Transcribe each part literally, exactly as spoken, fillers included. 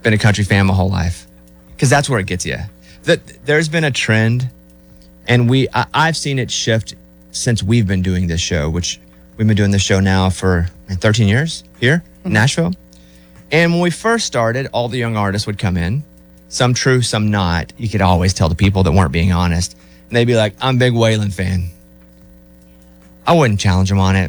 been a country fan my whole life, because that's where it gets you. That there's been a trend, and we I, I've seen it shift since we've been doing this show, which we've been doing this show now for thirteen years here in Nashville. And when we first started, all the young artists would come in, some true, some not. You could always tell the people that weren't being honest. And they'd be like, I'm a big Waylon fan. I wouldn't challenge them on it.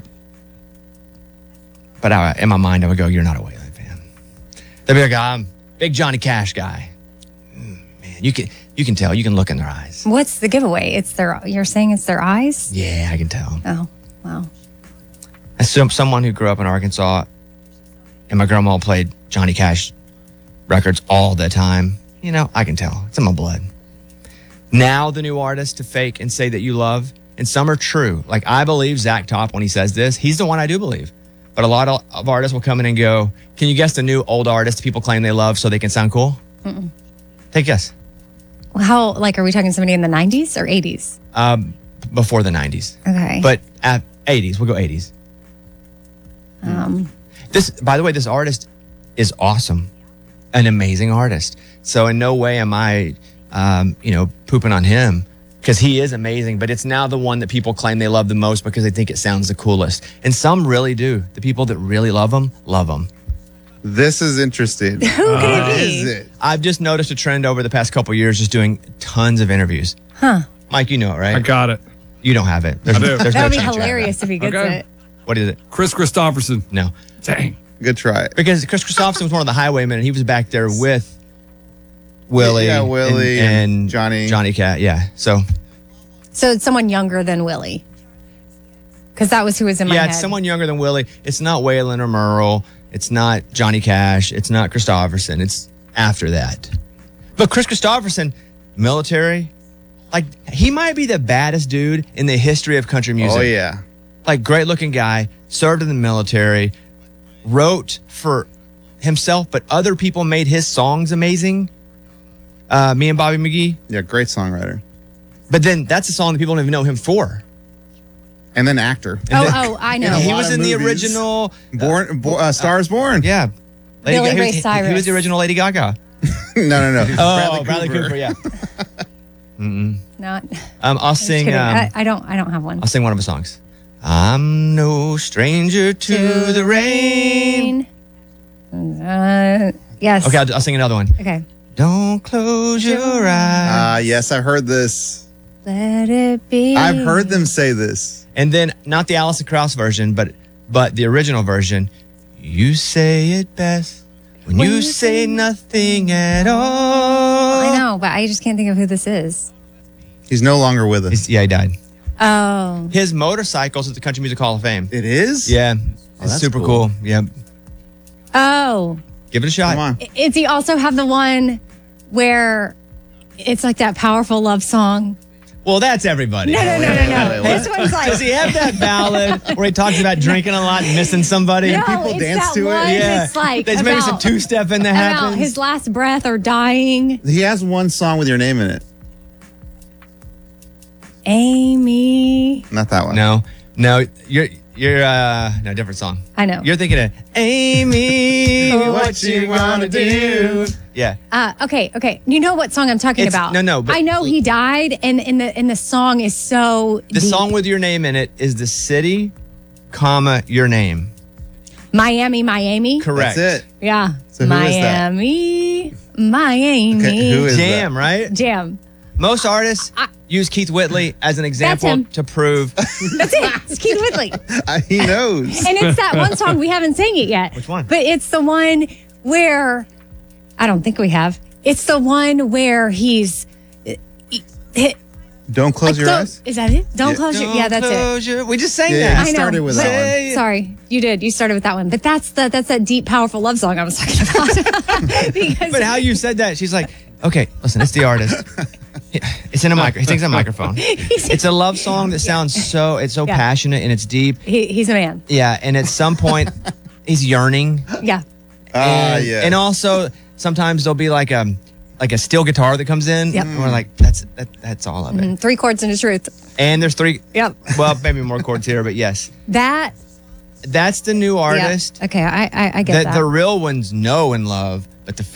But I, in my mind, I would go, you're not a Waylon fan. They'd be like, I'm a big Johnny Cash guy. Mm, man, you can you can tell. You can look in their eyes. What's the giveaway? It's their. You're saying it's their eyes? Yeah, I can tell. Oh, wow. As some, someone who grew up in Arkansas, and my grandma played Johnny Cash records all the time, you know, I can tell. It's in my blood. Now the new artists to fake and say that you love, and some are true. Like, I believe Zach Top when he says this. He's the one I do believe. But a lot of, of artists will come in and go, can you guess the new old artist people claim they love so they can sound cool? Mm-mm. Take a guess. Well, how, like, are we talking somebody in the nineties or eighties? Um, before the nineties. Okay. But at eighties. We'll go eighties. Um, this, by the way, this artist is awesome. An amazing artist. So in no way am I, um, you know, pooping on him, because he is amazing, but it's now the one that people claim they love the most because they think it sounds the coolest. And some really do. The people that really love him, love him. This is interesting. Who could What it be? is it? I've just noticed a trend over the past couple of years, just doing tons of interviews. Huh. Mike, you know it, right? I got it. You don't have it. There's, I do. there's That no would be chance you have hilarious if he gets Okay. it. it. What is it? Chris Christopherson. No. Dang. Good try. Because Chris Christopherson was one of the highwaymen, and he was back there with Willie, Yeah, Willie and, and and Johnny. Johnny Cat. Yeah. So So it's someone younger than Willie. Because that was who was in my yeah, head. it's someone younger than Willie. It's not Waylon or Merle. It's not Johnny Cash. It's not Christopherson. It's after that. But Chris Christopherson, military, like, he might be the baddest dude in the history of country music. Oh, yeah. Like, great looking guy, served in the military, wrote for himself, but other people made his songs amazing. Uh, me and Bobby McGee. Yeah, great songwriter. But then that's a song that people don't even know him for. And then actor. Oh, oh, I know. And he lot was of in the movies. original. Born, bo- uh, Stars Born. Yeah. Lady Billy Gaga. Ray he, was, Cyrus. he was the original Lady Gaga. no, no, no. Oh, Bradley Cooper, yeah. Not. Um, I'll Just sing. kidding. Um, I, I don't. I don't have one. I'll sing one of his songs. I'm no stranger to, the rain. Uh, yes. Okay, I'll, I'll sing another one. Okay. Don't close your eyes. Ah, yes, I've heard this. Let it be. I've heard them say this. And then not the Alison Krauss version, but but the original version. You say it best when, When you you say say nothing at all. I know, but I just can't think of who this is. He's no longer with us. He's- yeah, he died. Oh. His motorcycle's at the Country Music Hall of Fame. It is? Yeah, it's that's super cool. cool. Yeah, Oh. give it a shot. Come on. Does he also have the one where it's like that powerful love song? Well, that's everybody. No, no, no, no, no. wait, This what? one's like. Does he have that ballad where he talks about drinking a lot and missing somebody? No, people it's dance that to it? one Yeah. that's like There's maybe some about- two-step in that about happens. his last breath or dying. He has one song with your name in it. Amy. Not that one. No, no, you're you're uh no different song. I know. You're thinking of Amy, what you gonna do? Yeah, Uh, okay, okay. You know what song I'm talking It's- about? no, no, but- I know he died, and and the and the song is so. the deep. song with your name in it is the city, comma your name. Miami, Miami. Correct. That's it. Yeah. So who is that? Miami, Miami. Okay, who is Jam, right? Jam? Most artists I- use Keith Whitley as an example him. to prove. That's it. It's Keith Whitley, I, he knows. and it's that one song we haven't sang it yet. Which one? But it's the one where I don't think we have. It's the one where he's. Hit, Don't close your don't- eyes. Is that it? Don't Yeah. close your. Yeah, that's it. Close your- We just sang Yeah, that. yeah. I know. started with that Say- one. Sorry, you did. You started with that one, but that's the that's that deep, powerful love song I was talking about. because But how you said that, she's like, okay, listen, it's the artist. It's in a micro. He thinks a microphone. It's a love song that sounds so. It's so Yeah. passionate and it's deep. he, he's a man. Yeah, and at some point, he's yearning. Yeah. Ah, and, yeah. and also sometimes there'll be like a like a steel guitar that comes in. Yep. And we're like, that's that, that's all of it. And three chords and a truth. And there's three. Yep. Well, maybe more chords here, but yes, That. that's the new artist Yeah. Okay, I I, I get that that. the real ones know and love, but the